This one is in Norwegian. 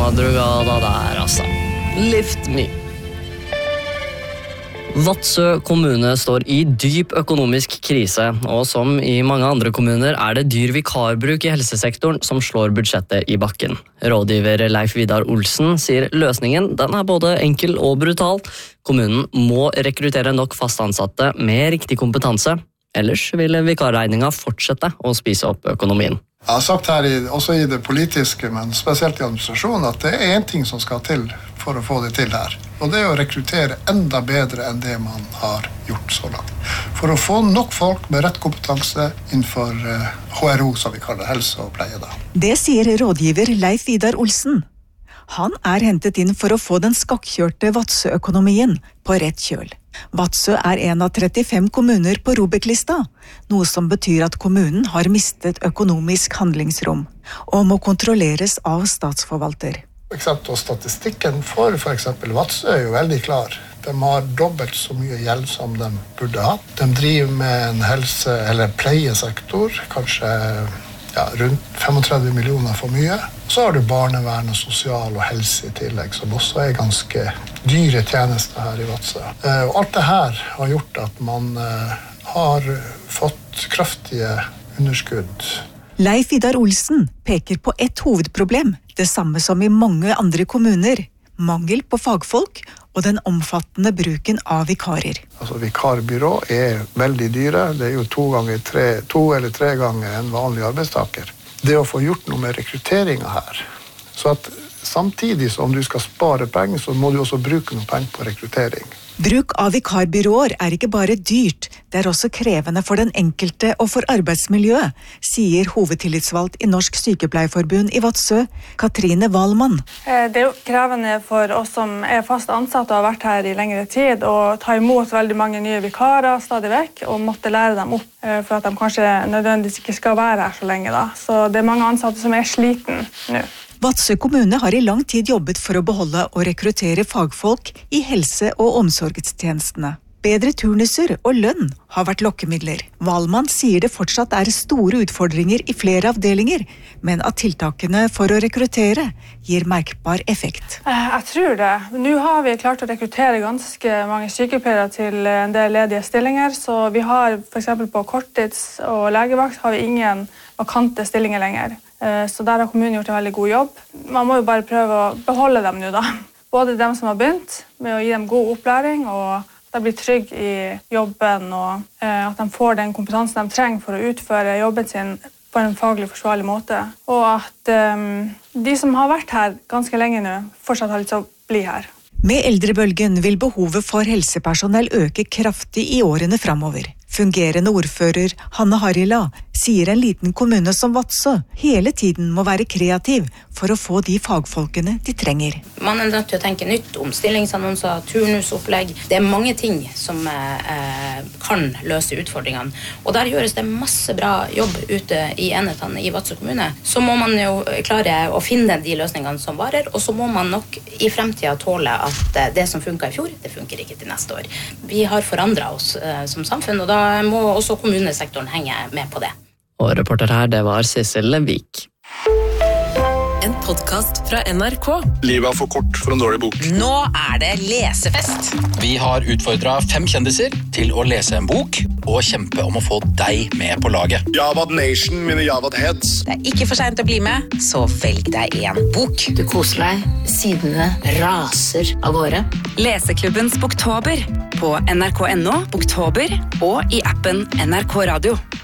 madrugada der, altså. Lift me. Vadsø kommune står i dyp økonomisk krise, og som i mange andre kommuner det dyr vikarbruk i helsesektoren som slår budsjettet i bakken. Rådgiver Leif Vidar Olsen sier løsningen den både enkel og brutal. Kommunen må rekruttere nok fastansatte med riktig kompetanse, ellers vil vikarregninga fortsette å spise opp økonomien. Jeg har sagt her, også i det politiske, men spesielt i administrasjonen, at det en ting som skal til for å få det til her. Og det å rekruttere enda bedre enn det man har gjort så langt. For å få nok folk med rett kompetanse innenfor HRO, som vi kaller helse og pleie. Da. Det sier rådgiver Leif Vidar Olsen. Han hentet inn for å få den skakkjørte Vadsø-økonomien på rett kjøl. Vadsø en av 35 kommuner på ROBEK-lista, noe som betyr at kommunen har mistet økonomisk handlingsrom og må kontrolleres av statsforvalter. Og statistikken for eksempel Vadsø jo veldig klar. De har dobbelt så mye gjeld som de burde ha. De driver med en helse- eller pleiesektor, kanskje rundt 35 millioner for mye. Så har du barnevern og sosial og helse i tillegg, som også ganske dyre tjenester her i Vadsø. Og alt det her har gjort at man har fått kraftige underskudd. Leif Vidar Olsen peker på et hovedproblem, det samme som i mange andre kommuner. Mangel på fagfolk og den omfattende bruken av vikarer. Altså vikarbyrå veldig dyre. Det jo 2 eller 3 ganger en vanlig arbeidstaker. Det å få gjort noe med rekrutteringen her, så at samtidig som du skal spare penger, så må du også bruke noe penger på rekruttering. Bruk av vikarbyråer ikke bare dyrt, det også krevende for den enkelte og for arbeidsmiljøet, sier hovedtillitsvalgt i Norsk Sykepleierforbund i Vadsø, Katrine Wahlmann. Det jo krevende for oss som fast ansatte og har vært her i lengre tid, å ta imot veldig mange nye vikarer stadig vekk, og måtte lære dem opp for at de kanskje nødvendigvis ikke skal være her så lenge. Da. Så det mange ansatte som sliten nå. Vadsø kommune har i lang tid jobbet for å beholde og rekruttere fagfolk i helse- og omsorgstjenestene. Bedre turnuser og lønn har vært lokkemidler. Wahlmann sier det fortsatt store utfordringer i flere avdelinger, men at tiltakene for å rekruttere gir merkbar effekt. Jeg tror det. Nå har vi klart å rekruttere ganske mange sykepleiere til en del ledige stillinger, så vi har for eksempel på korttids- og legevakt har vi ingen vakante stillinger lenger. Så der har kommunen gjort en veldig god jobb. Man må jo bare prøve å beholde dem nå da. Både dem som har begynt med å gi dem god opplæring, og at de blir trygge i jobben, og at de får den kompetansen de trenger for å utføre jobben sin på en faglig forsvarlig måte. Og at de som har vært her ganske lenge nå, fortsatt har lyst til å bli her. Med eldrebølgen vil behovet for helsepersonell øke kraftig i årene fremover. Fungerende ordfører Hanne Harila sier en liten kommune som Vadsø hele tiden må være kreativ for å få de fagfolkene de trenger. Man nødt til å tenke nytt, omstillingsannonser, turnusopplegg. Det mange ting som kan løse utfordringene. Og der gjøres det masse bra jobb ute i enhetene i Vadsø kommune. Så må man jo klare å finne de løsningene som varer, og så må man nok i fremtiden tåle at det som funket i fjor, det funker ikke til neste år. Vi har forandret oss som samfunn, og da må også kommunesektoren henge med på det. Og reporter her, det var Sissel Vik. En podcast fra NRK. Livet for kort for en dårlig bok. Nå det lesefest. Vi har utfordret 5 kjendiser til å lese en bok og kjempe om å få deg med på laget. Javad Nation, mine Javad Heads. Det ikke for sent å bli med, så velg deg en bok. Du koser deg, sidene raser av gårde. Leseklubbens Boktober på NRK.no, Boktober og i appen NRK Radio.